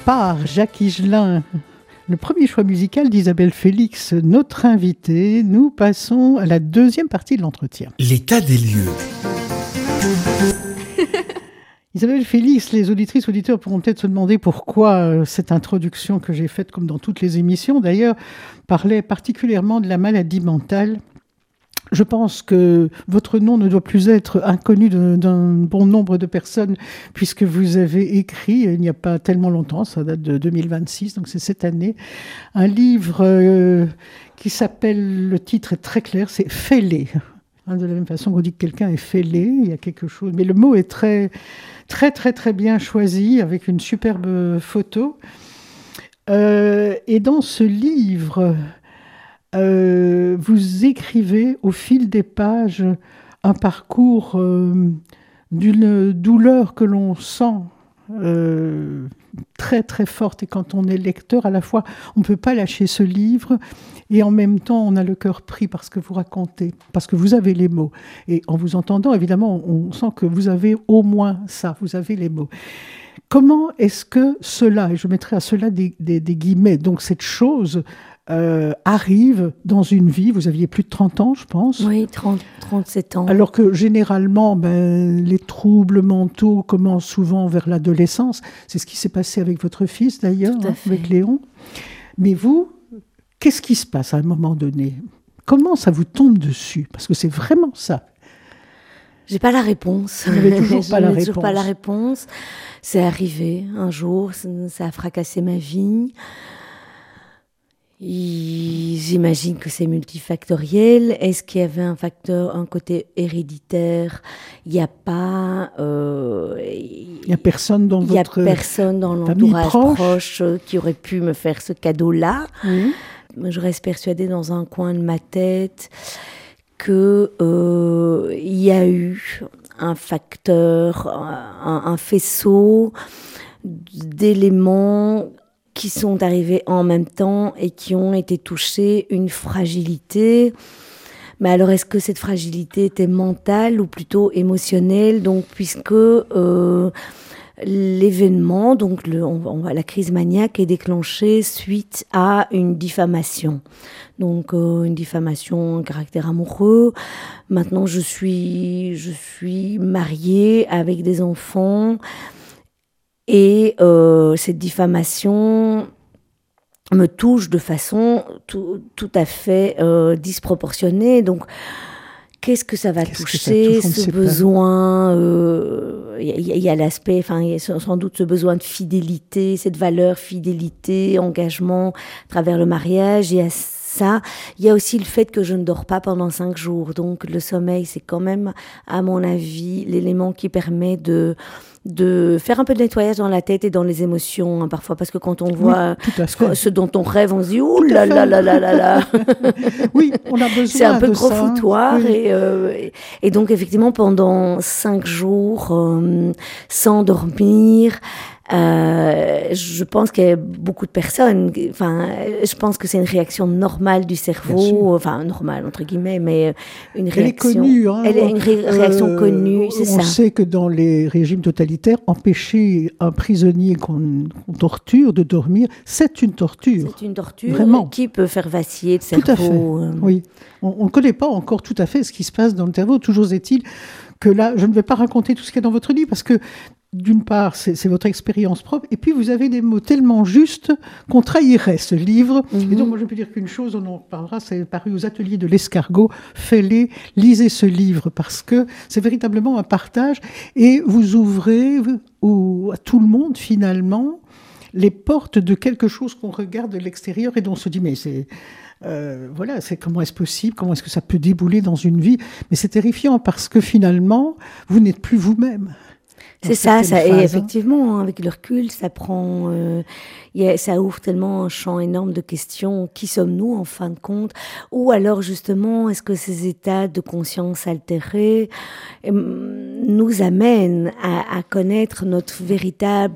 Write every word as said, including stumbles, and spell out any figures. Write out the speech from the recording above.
par Jacques Higelin. Le premier choix musical d'Isabelle Félix, notre invitée. Nous passons à la deuxième partie de l'entretien. L'état des lieux. Isabelle Félix, les auditrices, auditeurs pourront peut-être se demander pourquoi cette introduction que j'ai faite, comme dans toutes les émissions d'ailleurs, parlait particulièrement de la maladie mentale. Je pense que votre nom ne doit plus être inconnu d'un bon nombre de personnes, puisque vous avez écrit, il n'y a pas tellement longtemps, ça date de deux mille vingt-six, donc c'est cette année, un livre euh, qui s'appelle, le titre est très clair, c'est « Fêlé ». De la même façon qu'on dit que quelqu'un est fêlé, il y a quelque chose. Mais le mot est très, très, très, très bien choisi, avec une superbe photo. Euh, et dans ce livre... Euh, vous écrivez au fil des pages un parcours euh, d'une douleur que l'on sent euh, très très forte, et quand on est lecteur à la fois on ne peut pas lâcher ce livre et en même temps on a le cœur pris par ce que vous racontez, parce que vous avez les mots, et en vous entendant évidemment on sent que vous avez au moins ça, vous avez les mots. Comment est-ce que cela, et je mettrai à cela des, des, des guillemets, donc cette chose Euh, arrive dans une vie, vous aviez plus de trente ans, je pense. Oui, trente, trente-sept ans. Alors que généralement, ben, les troubles mentaux commencent souvent vers l'adolescence. C'est ce qui s'est passé avec votre fils, d'ailleurs, hein, avec Léon. Mais vous, qu'est-ce qui se passe à un moment donné ? Comment ça vous tombe dessus ? Parce que c'est vraiment ça. J'ai pas la réponse. Vous n'avez toujours pas la réponse. toujours pas la réponse. C'est arrivé un jour, ça a fracassé ma vie. J'imagine que c'est multifactoriel. Est-ce qu'il y avait un facteur, un côté héréditaire ? Il n'y a pas. Euh, il n'y a personne dans votre Il n'y a personne dans l'entourage proche. proche qui aurait pu me faire ce cadeau-là. Mmh. Je reste persuadée dans un coin de ma tête qu'il euh, y a eu un facteur, un, un faisceau d'éléments qui sont arrivés en même temps et qui ont été touchés, une fragilité. Mais alors, est-ce que cette fragilité était mentale ou plutôt émotionnelle ? Donc, puisque euh, l'événement, donc le, on, on, la crise maniaque est déclenchée suite à une diffamation. Donc, euh, une diffamation, un caractère amoureux. Maintenant, je suis, je suis mariée avec des enfants. Et euh, cette diffamation me touche de façon tout, tout à fait euh, disproportionnée. Donc, qu'est-ce que ça va qu'est-ce toucher, ça touche, ce besoin Il euh, y, y, y a l'aspect, enfin, il y a sans doute ce besoin de fidélité, cette valeur fidélité, engagement à travers le mariage. Il y a ça. Il y a aussi le fait que je ne dors pas pendant cinq jours. Donc, le sommeil, c'est quand même, à mon avis, l'élément qui permet de... de faire un peu de nettoyage dans la tête et dans les émotions, hein, parfois, parce que quand on voit oui, ce, ce dont on rêve, on se dit « Ouh là là là là là là !» Oui, on a besoin de ça. C'est un peu gros ça. foutoir. Oui. Et, euh, et, et donc, effectivement, pendant cinq jours, euh, sans dormir, Euh, je pense qu'il y a beaucoup de personnes, enfin, je pense que c'est une réaction normale du cerveau, enfin, normale, entre guillemets, mais une réaction... Elle est connue, hein. Elle est une ré- réaction euh, connue, c'est on ça. On sait que dans les régimes totalitaires, empêcher un prisonnier qu'on, qu'on torture de dormir, c'est une torture. C'est une torture Vraiment. Qui peut faire vaciller le cerveau. Tout à fait, euh... oui. On ne connaît pas encore tout à fait ce qui se passe dans le cerveau. Toujours est-il que là, je ne vais pas raconter tout ce qu'il y a dans votre livre, parce que d'une part, c'est, c'est votre expérience propre, et puis vous avez des mots tellement justes qu'on trahirait ce livre. Mm-hmm. Et donc, moi, je peux dire qu'une chose, on en parlera, c'est paru aux ateliers de l'Escargot. Faites-les, lisez ce livre, parce que c'est véritablement un partage, et vous ouvrez au, à tout le monde, finalement, les portes de quelque chose qu'on regarde de l'extérieur et dont on se dit, mais c'est... Euh, voilà, c'est comment est-ce possible, comment est-ce que ça peut débouler dans une vie, mais c'est terrifiant, parce que finalement, vous n'êtes plus vous-même. C'est ça, ça phase, et effectivement, hein, avec le recul, ça prend, euh, y a, ça ouvre tellement un champ énorme de questions. Qui sommes-nous en fin de compte ? Ou alors justement, est-ce que ces états de conscience altérés euh, nous amènent à, à connaître notre véritable